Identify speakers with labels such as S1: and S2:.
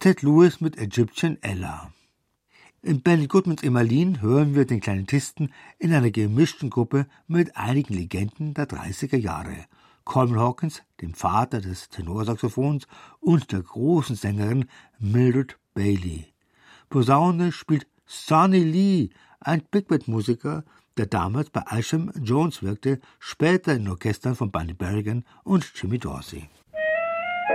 S1: Ted Lewis mit Egyptian Ella. In Benny Goodmans Emmeline hören wir den Klarinettisten in einer gemischten Gruppe mit einigen Legenden der 30er Jahre. Coleman Hawkins, dem Vater des Tenorsaxophons, und der großen Sängerin Mildred Bailey. Posaune spielt Sonny Lee, ein Big Band-Musiker, der damals bei Isham Jones wirkte, später in Orchestern von Bunny Berrigan und Jimmy Dorsey.